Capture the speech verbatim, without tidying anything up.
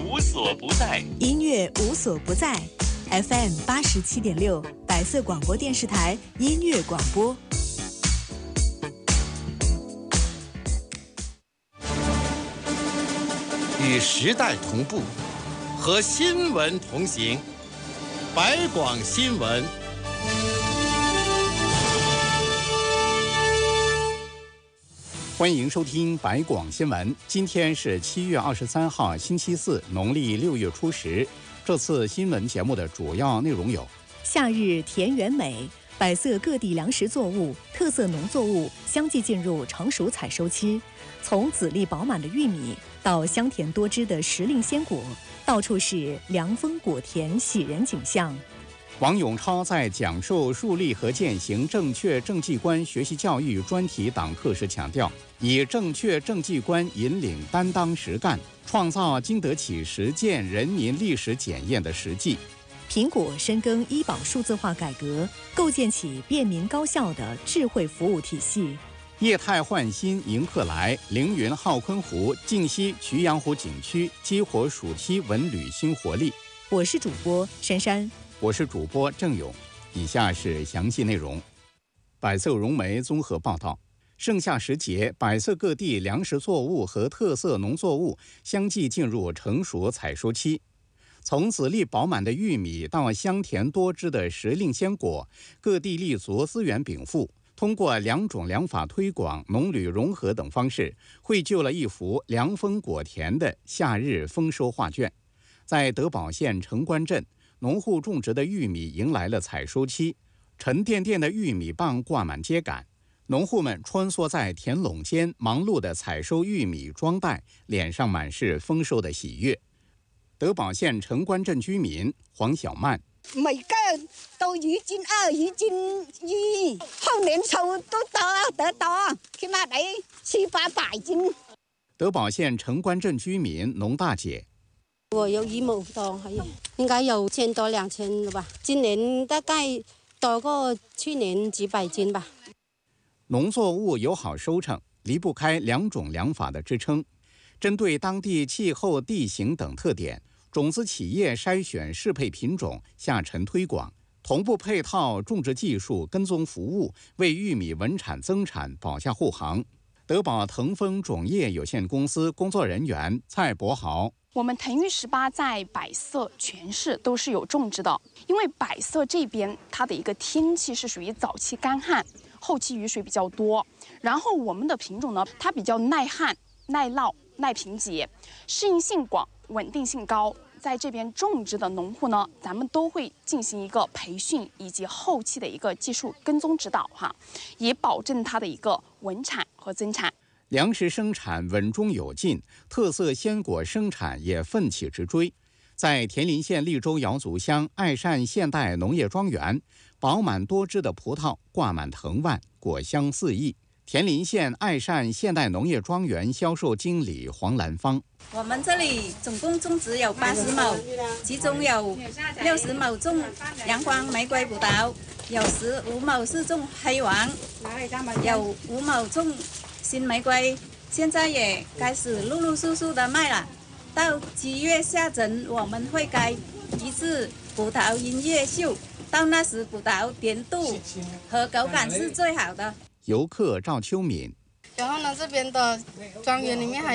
无所不在， 音乐无所不在。F M 八十七点六，百色广播电视台音乐广播。 与时代同步，和新闻同行。百广新闻。欢迎收听百广新闻。今天是七月二十三号，星期四，农历六月初十。这次新闻节目的主要内容有： 夏日田园美，百色各地粮食作物、特色农作物相继进入成熟采收期。从籽粒饱满的玉米到香甜多汁的时令鲜果，到处是凉风果田喜人景象。 王永超在讲授树立和践行正确政绩观学习教育专题党课时强调，以正确政绩观引领担当实干，创造经得起实践人民历史检验的实际。 苹果深耕医保数字化改革，构建起便民高效的智慧服务体系。 业态焕新迎客来，凌云浩坤湖、靖西衢阳湖景区激活暑期文旅新活力。 我是主播珊珊， 我是主播郑勇。以下是详细内容。百色融媒综合报道，盛夏时节，百色各地粮食作物和特色农作物相继进入成熟采收期。从籽粒饱满的玉米到香甜多汁的时令鲜果，各地立足资源禀赋，通过两种粮法推广、农旅融合等方式，绘就了一幅凉风果田的夏日丰收画卷。在德保县城关镇，农户种植的玉米迎来了采收期，沉甸甸的玉米棒挂满秸秆，农户们穿梭在田垄间，忙碌地采收玉米装袋，脸上满是丰收的喜悦。德保县城关镇居民黄小曼， 每个都一斤二，一斤一，后年收都多得多，起码得七八百斤。 德保县城关镇居民农大姐， 我有一亩多，应该有千多两千了吧。今年大概多过去年几百斤吧。 农作物有好收成，离不开两种粮法的支撑。针对当地气候、地形等特点，种子企业筛选适配品种，下沉推广，同步配套种植技术、跟踪服务，为玉米稳产增产保驾护航。德保腾丰种业有限公司工作人员蔡博豪， 我们腾玉十八在百色全市都是有种植的，因为百色这边它的一个天气是属于早期干旱，后期雨水比较多，然后我们的品种呢，它比较耐旱、耐涝、耐贫瘠，适应性广，稳定性高。在这边种植的农户呢，咱们都会进行一个培训以及后期的一个技术跟踪指导哈，以保证它的一个稳产和增产。 粮食生产稳中有进，特色鲜果生产也奋起直追。在田林县利州瑶族乡爱善现代农业庄园，饱满多汁的葡萄挂满藤蔓，果香四溢。田林县爱善现代农业庄园销售经理黄兰芳， 我们这里总共种植有八十亩，其中有六十亩种阳光玫瑰葡萄，有十五亩是种黑王，有五亩种新玫瑰，现在也开始陆陆续续的卖了。到七月下旬我们会开一次葡萄音乐秀，到那时葡萄甜度和口感是最好的。 游客赵秋敏， 然后呢，这边的庄园里面还